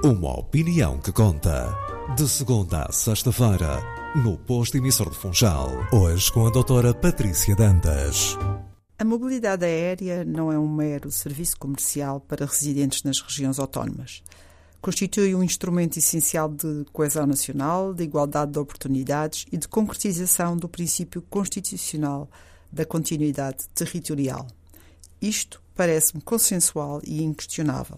Uma opinião que conta. De segunda a sexta-feira, no posto emissor de Funchal. Hoje com a doutora Patrícia Dantas. A mobilidade aérea não é um mero serviço comercial para residentes nas regiões autónomas. Constitui um instrumento essencial de coesão nacional, de igualdade de oportunidades e de concretização do princípio constitucional da continuidade territorial. Isto parece-me consensual e inquestionável.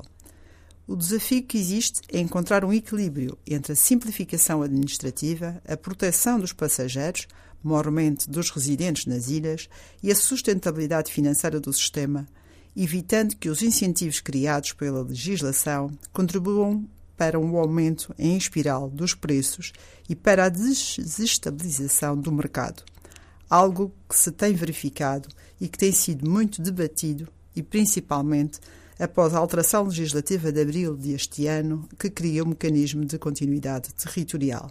O desafio que existe é encontrar um equilíbrio entre a simplificação administrativa, a proteção dos passageiros, maiormente dos residentes nas ilhas, e a sustentabilidade financeira do sistema, evitando que os incentivos criados pela legislação contribuam para um aumento em espiral dos preços e para a desestabilização do mercado. Algo que se tem verificado e que tem sido muito debatido, e principalmente após a alteração legislativa de abril deste ano, que cria o mecanismo de continuidade territorial.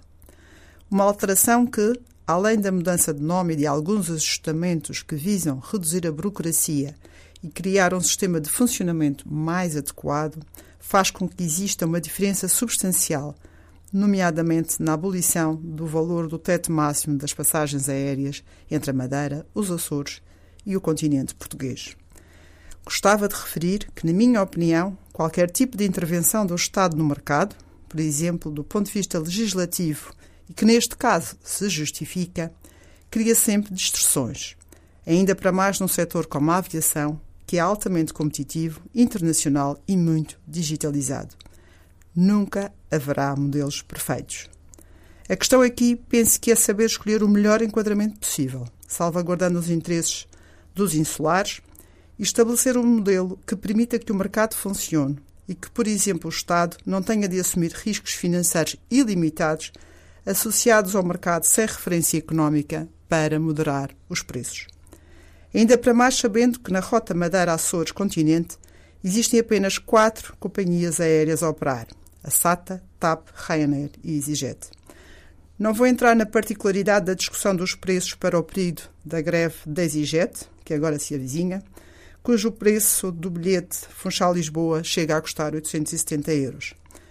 Uma alteração que, além da mudança de nome e de alguns ajustamentos que visam reduzir a burocracia e criar um sistema de funcionamento mais adequado, faz com que exista uma diferença substancial, nomeadamente na abolição do valor do teto máximo das passagens aéreas entre a Madeira, os Açores e o continente português. Gostava de referir que, na minha opinião, qualquer tipo de intervenção do Estado no mercado, por exemplo, do ponto de vista legislativo, e que neste caso se justifica, cria sempre distorções, ainda para mais num setor como a aviação, que é altamente competitivo, internacional e muito digitalizado. Nunca haverá modelos perfeitos. A questão aqui, penso que é saber escolher o melhor enquadramento possível, salvaguardando os interesses dos insulares, e estabelecer um modelo que permita que o mercado funcione e que, por exemplo, o Estado não tenha de assumir riscos financeiros ilimitados associados ao mercado sem referência económica para moderar os preços. Ainda para mais sabendo que na rota Madeira-Açores-Continente existem apenas 4 companhias aéreas a operar: a SATA, TAP, Ryanair e EasyJet. Não vou entrar na particularidade da discussão dos preços para o período da greve da EasyJet, que agora se avizinha, cujo preço do bilhete Funchal-Lisboa chega a custar 870 euros.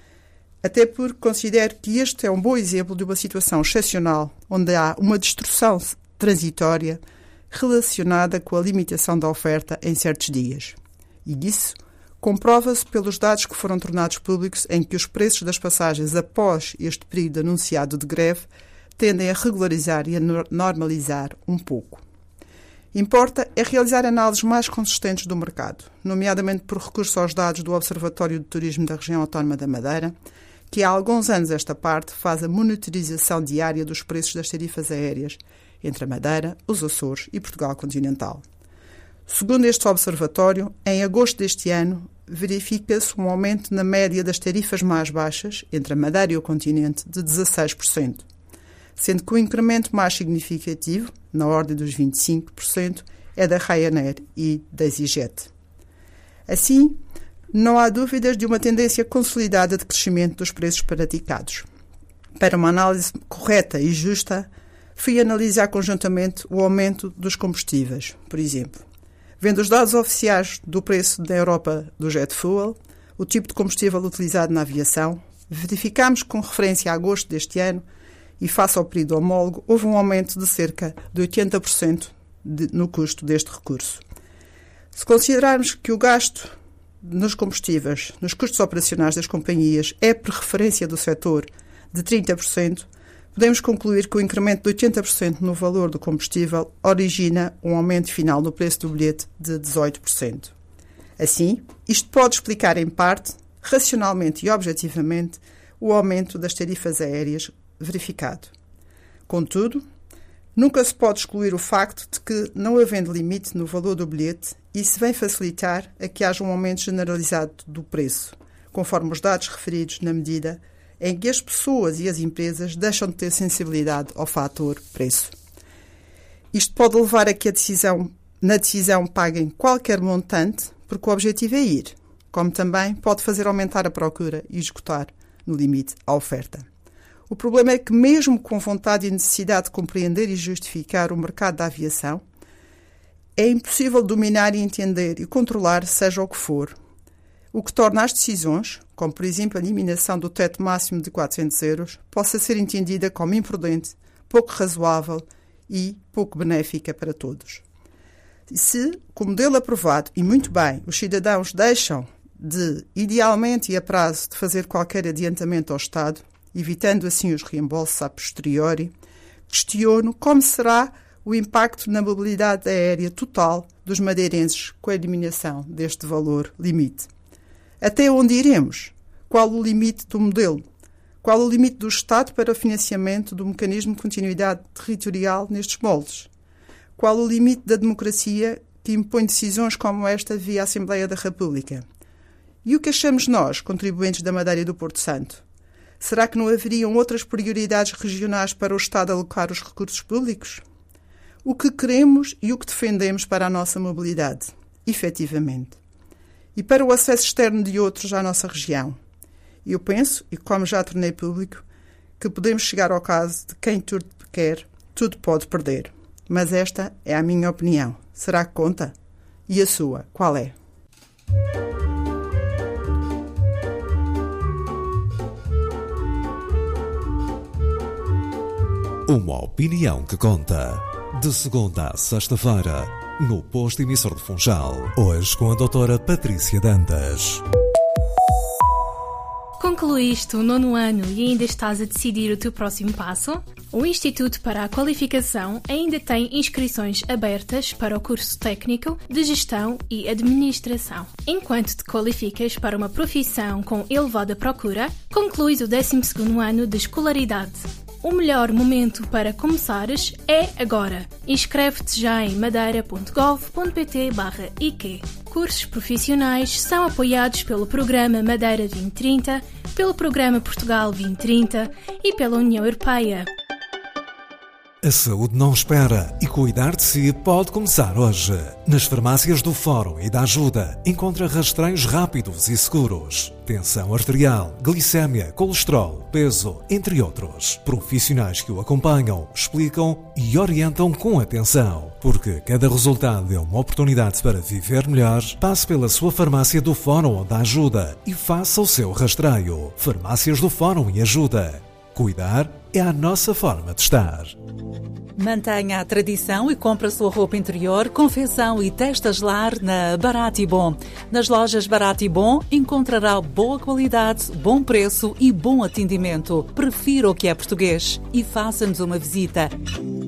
Até porque considero que este é um bom exemplo de uma situação excepcional, onde há uma distorção transitória relacionada com a limitação da oferta em certos dias. E isso comprova-se pelos dados que foram tornados públicos, em que os preços das passagens após este período anunciado de greve tendem a regularizar e a normalizar um pouco. Importa é realizar análises mais consistentes do mercado, nomeadamente por recurso aos dados do Observatório de Turismo da Região Autónoma da Madeira, que há alguns anos esta parte faz a monitorização diária dos preços das tarifas aéreas entre a Madeira, os Açores e Portugal continental. Segundo este observatório, em agosto deste ano, verifica-se um aumento na média das tarifas mais baixas entre a Madeira e o continente de 16%. Sendo que o incremento mais significativo, na ordem dos 25%, é da Ryanair e da EasyJet. Assim, não há dúvidas de uma tendência consolidada de crescimento dos preços praticados. Para uma análise correta e justa, fui analisar conjuntamente o aumento dos combustíveis, por exemplo. Vendo os dados oficiais do preço da Europa do jet fuel, o tipo de combustível utilizado na aviação, verificámos com referência a agosto deste ano, e face ao período homólogo, houve um aumento de cerca de 80% no custo deste recurso. Se considerarmos que o gasto nos combustíveis, nos custos operacionais das companhias, é por referência do setor de 30%, podemos concluir que o incremento de 80% no valor do combustível origina um aumento final no preço do bilhete de 18%. Assim, isto pode explicar em parte, racionalmente e objetivamente, o aumento das tarifas aéreas verificado. Contudo, nunca se pode excluir o facto de que, não havendo limite no valor do bilhete, isso vem facilitar a que haja um aumento generalizado do preço, conforme os dados referidos na medida em que as pessoas e as empresas deixam de ter sensibilidade ao fator preço. Isto pode levar a que na decisão paguem qualquer montante, porque o objetivo é ir, como também pode fazer aumentar a procura e esgotar, no limite, a oferta. O problema é que, mesmo com vontade e necessidade de compreender e justificar o mercado da aviação, é impossível dominar e entender e controlar seja o que for, o que torna as decisões, como por exemplo a eliminação do teto máximo de 400 euros, possa ser entendida como imprudente, pouco razoável e pouco benéfica para todos. Se, com o modelo aprovado, e muito bem, os cidadãos deixam de, idealmente e a prazo, de fazer qualquer adiantamento ao Estado, evitando assim os reembolsos a posteriori, questiono como será o impacto na mobilidade aérea total dos madeirenses com a eliminação deste valor limite. Até onde iremos? Qual o limite do modelo? Qual o limite do Estado para o financiamento do mecanismo de continuidade territorial nestes moldes? Qual o limite da democracia que impõe decisões como esta via Assembleia da República? E o que achamos nós, contribuintes da Madeira e do Porto Santo? Será que não haveriam outras prioridades regionais para o Estado alocar os recursos públicos? O que queremos e o que defendemos para a nossa mobilidade, efetivamente. E para o acesso externo de outros à nossa região. Eu penso, e como já tornei público, que podemos chegar ao caso de quem tudo quer, tudo pode perder. Mas esta é a minha opinião. Será que conta? E a sua, qual é? Uma opinião que conta. De segunda a sexta-feira, no Posto Emissor de Funchal. Hoje com a doutora Patrícia Dantas. Concluíste o 9º ano e ainda estás a decidir o teu próximo passo? O Instituto para a Qualificação ainda tem inscrições abertas para o curso técnico de Gestão e Administração. Enquanto te qualificas para uma profissão com elevada procura, concluis o 12º ano de escolaridade. O melhor momento para começares é agora. Inscreve-te já em madeira.gov.pt/IQ. Cursos profissionais são apoiados pelo Programa Madeira 2030, pelo Programa Portugal 2030 e pela União Europeia. A saúde não espera e cuidar de si pode começar hoje. Nas farmácias do Fórum e da Ajuda encontra rastreios rápidos e seguros. Tensão arterial, glicémia, colesterol, peso, entre outros. Profissionais que o acompanham, explicam e orientam com atenção. Porque cada resultado é uma oportunidade para viver melhor. Passe pela sua farmácia do Fórum ou da Ajuda e faça o seu rastreio. Farmácias do Fórum e Ajuda. Cuidar é a nossa forma de estar. Mantenha a tradição e compre a sua roupa interior, confecção e testas lar na Barato e Bom. Nas lojas Barato e Bom encontrará boa qualidade, bom preço e bom atendimento. Prefira o que é português e faça-nos uma visita.